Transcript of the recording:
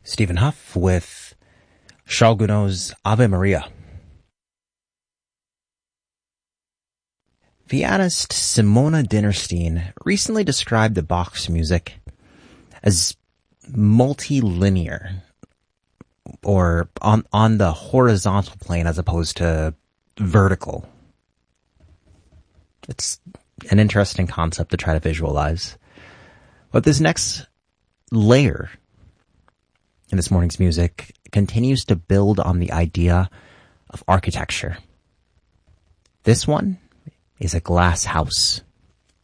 Stephen Huff with Charles Gounod's Ave Maria. Pianist Simona Dinnerstein recently described the Bach's music as multilinear, or on the horizontal plane as opposed to vertical. It's an interesting concept to try to visualize. But this next layer in this morning's music continues to build on the idea of architecture. This one is a glass house.